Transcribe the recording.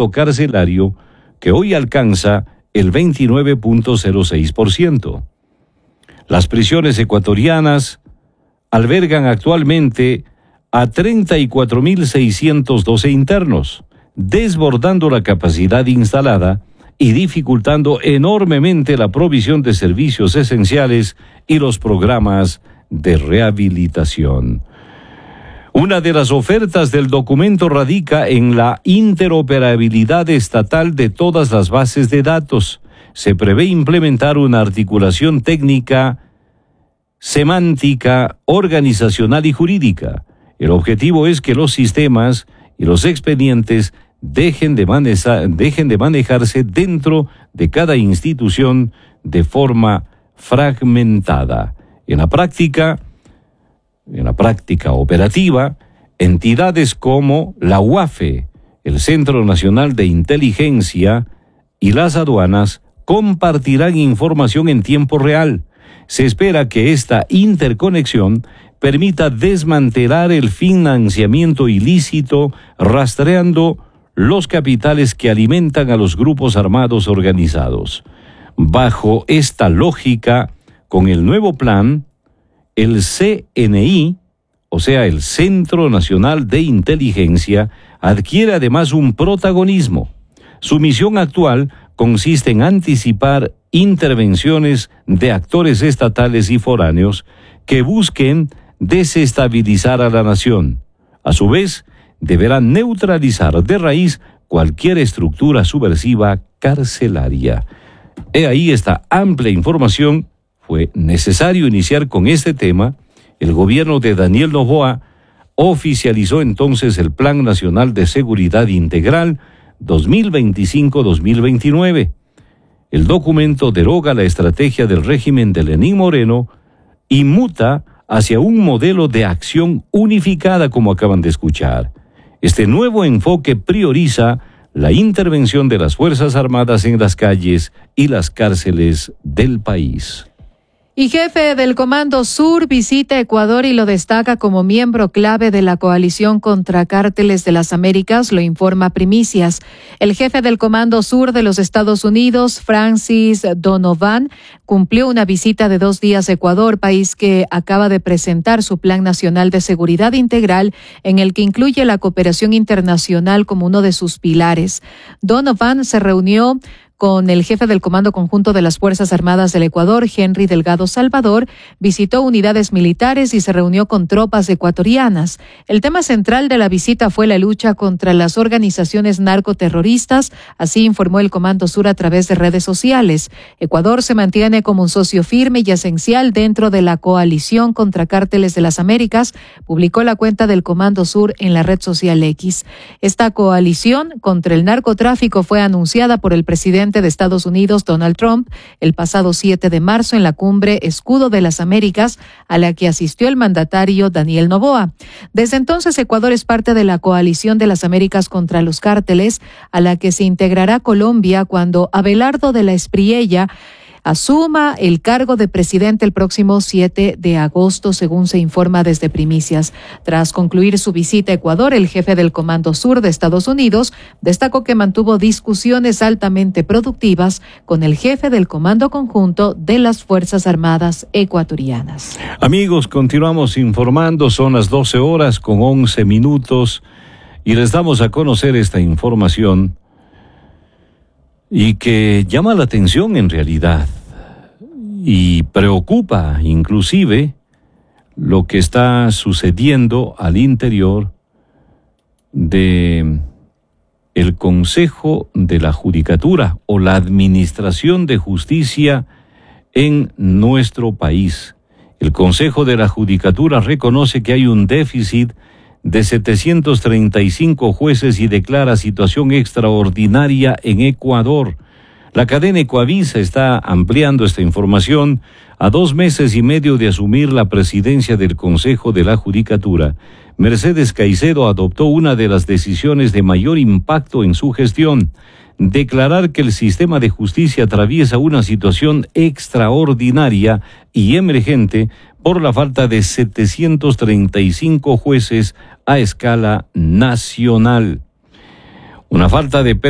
endeudamiento carcelario, que hoy alcanza el 29.06%. Las prisiones ecuatorianas albergan actualmente a 34.612 internos, desbordando la capacidad instalada y dificultando enormemente la provisión de servicios esenciales y los programas de rehabilitación. Una de las ofertas del documento radica en la interoperabilidad estatal de todas las bases de datos. Se prevé implementar una articulación técnica, semántica, organizacional y jurídica. El objetivo es que los sistemas y los expedientes dejen de manejarse dentro de cada institución de forma fragmentada. En la práctica operativa, entidades como la UAFE, el Centro Nacional de Inteligencia y las aduanas compartirán información en tiempo real. Se espera que esta interconexión permita desmantelar el financiamiento ilícito, rastreando los capitales que alimentan a los grupos armados organizados. Bajo esta lógica, con el nuevo plan, el CNI, o sea, el Centro Nacional de Inteligencia, adquiere además un protagonismo. Su misión actual consiste en anticipar intervenciones de actores estatales y foráneos que busquen desestabilizar a la nación. A su vez, deberán neutralizar de raíz cualquier estructura subversiva carcelaria. He ahí esta amplia información. Fue necesario iniciar con este tema. El gobierno de Daniel Noboa oficializó entonces el Plan Nacional de Seguridad Integral 2025-2029. El documento deroga la estrategia del régimen de Lenín Moreno y muta hacia un modelo de acción unificada, como acaban de escuchar. Este nuevo enfoque prioriza la intervención de las Fuerzas Armadas en las calles y las cárceles del país. Y jefe del Comando Sur visita Ecuador y lo destaca como miembro clave de la coalición contra cárteles de las Américas, lo informa Primicias. El jefe del Comando Sur de los Estados Unidos, Francis Donovan, cumplió una visita de 2 días a Ecuador, país que acaba de presentar su Plan Nacional de Seguridad Integral, en el que incluye la cooperación internacional como uno de sus pilares. Donovan se reunió con el jefe del Comando Conjunto de las Fuerzas Armadas del Ecuador, Henry Delgado Salvador, visitó unidades militares y se reunió con tropas ecuatorianas. El tema central de la visita fue la lucha contra las organizaciones narcoterroristas, así informó el Comando Sur a través de redes sociales. Ecuador se mantiene como un socio firme y esencial dentro de la coalición contra cárteles de las Américas, publicó la cuenta del Comando Sur en la red social X. Esta coalición contra el narcotráfico fue anunciada por el presidente de Estados Unidos, Donald Trump, el pasado 7 de marzo en la cumbre Escudo de las Américas, a la que asistió el mandatario Daniel Noboa. Desde entonces, Ecuador es parte de la coalición de las Américas contra los cárteles, a la que se integrará Colombia cuando Abelardo de la Espriella asuma el cargo de presidente el próximo 7 de agosto, según se informa desde Primicias. Tras concluir su visita a Ecuador, el jefe del Comando Sur de Estados Unidos destacó que mantuvo discusiones altamente productivas con el jefe del Comando Conjunto de las Fuerzas Armadas ecuatorianas. Amigos, continuamos informando, son las 12:11 y les damos a conocer esta información y que llama la atención en realidad y preocupa inclusive lo que está sucediendo al interior de el Consejo de la Judicatura o la Administración de Justicia en nuestro país. El Consejo de la Judicatura reconoce que hay un déficit de 735 jueces y declara situación extraordinaria en Ecuador. La cadena Ecoavisa está ampliando esta información a 2 meses y medio de asumir la presidencia del Consejo de la Judicatura. Mercedes Caicedo adoptó una de las decisiones de mayor impacto en su gestión: declarar que el sistema de justicia atraviesa una situación extraordinaria y emergente por la falta de 735 jueces a escala nacional. Una falta de